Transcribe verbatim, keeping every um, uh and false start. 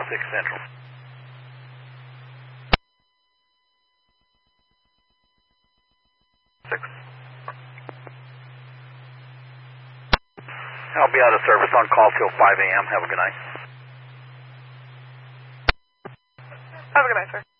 six Central. Six. I'll be out of service on call till five A M Have a good night. Have a good night, sir.